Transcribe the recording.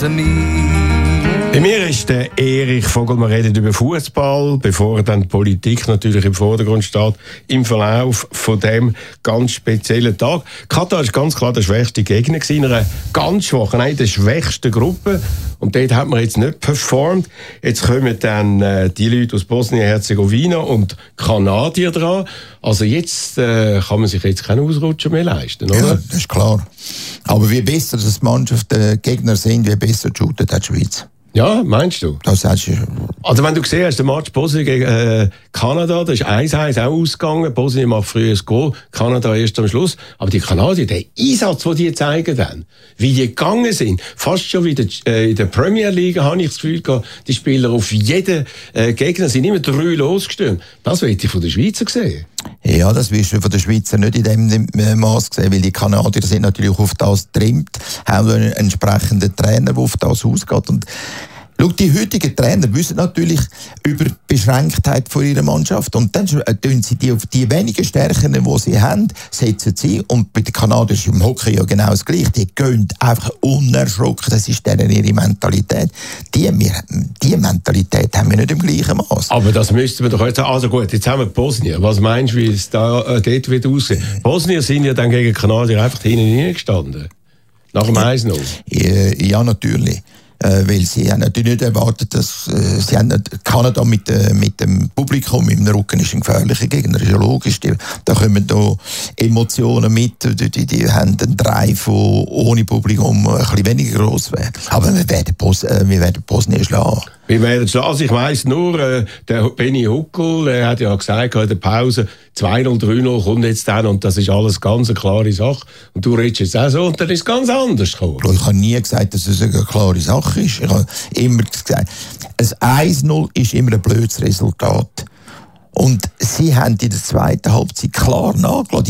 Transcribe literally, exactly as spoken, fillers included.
to me. Bei mir ist der Erich Vogel. Wir reden über Fußball, bevor dann die Politik natürlich im Vordergrund steht, im Verlauf von dem ganz speziellen Tag. Katar ist ganz klar der schwächste Gegner in einer ganz schwachen, nein, der schwächsten Gruppe. Und dort hat man jetzt nicht performt. Jetzt kommen dann äh, die Leute aus Bosnien-Herzegowina und Kanadier dran. Also jetzt äh, kann man sich jetzt keinen Ausrutscher mehr leisten, oder? Ja, das ist klar. Aber wie besser das Mannschaften Gegner sind, wie besser shootet die Schweiz. Ja, meinst du? Das sagst du. Also wenn du gesehen hast, der Match Bosnien gegen äh, Kanada, da ist eins eins auch ausgegangen. Bosnien macht früher ein Goal, Kanada erst am Schluss. Aber die Kanadier, der Einsatz, den die zeigen dann, wie die gegangen sind, fast schon wie der, äh, in der Premier League, habe ich das Gefühl gehabt, die Spieler auf jeden äh, Gegner sind immer drei losgestürmt. Das will ich von den Schweizer sehen. Ja, das wirst du von den Schweizer nicht in dem Maß sehen, weil die Kanadier sind natürlich auf das getrimmt, haben einen entsprechenden Trainer, der auf das ausgeht. Und schau, die heutigen Trainer wissen natürlich über die Beschränktheit von ihrer Mannschaft. Und dann tun sie die auf die wenigen Stärken, die sie haben, setzen sie. Und bei den Kanadiern ist im Hockey ja genau das Gleiche. Die gehen einfach unerschrocken. Das ist deren ihre Mentalität. Die, wir, die Mentalität haben wir nicht im gleichen Maß. Aber das müssten wir doch jetzt sagen. Also gut, jetzt haben wir Bosnien. Was meinst du, wie es da äh, dort wird aussehen? Bosnien sind ja dann gegen Kanadier einfach hinten hineingestanden. Nach dem eins null. Ja, ja, natürlich. Äh, weil sie haben natürlich nicht erwartet, dass äh, sie haben nicht, Kanada mit, äh, mit dem Publikum im Rücken ist ein gefährlicher Gegner, das ist ja logisch. Die, da kommen da Emotionen mit, die, die, die haben einen Drive, der ohne Publikum ein bisschen weniger gross wäre. Aber wir werden, Bos äh, wir werden Bosnien schlagen. Wir werden schlagen. Also ich weiss nur, äh, der Benny Huckel, der hat ja gesagt in der Pause, zwei null, drei null kommt jetzt dann und das ist alles ganz eine klare Sache. Und du redest jetzt auch so und dann ist es ganz anders gekommen. Ich habe nie gesagt, dass es eine klare Sache ist. Ich habe immer gesagt, ein eins null ist immer ein blödes Resultat. Und sie haben in der zweiten Halbzeit klar nachgelassen.